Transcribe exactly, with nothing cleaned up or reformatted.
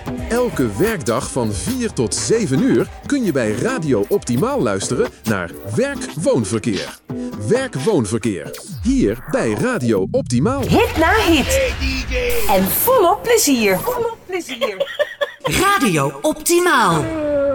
Elke werkdag van vier tot zeven uur kun je bij Radio Optimaal luisteren naar Werk-Woonverkeer. Werk-Woonverkeer. Hier bij Radio Optimaal. Hit na hit. En volop plezier. Volop plezier. Radio Optimaal.